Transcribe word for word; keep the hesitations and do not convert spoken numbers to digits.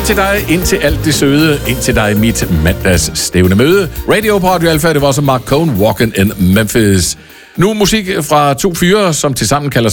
til dig, ind til alt det søde, ind til dig mit mandags stævne møde. Radio på Radio Alpha, det var så Mark Cohn, Walkin' in Memphis. Nu musik fra to fyre, som tilsammen kalder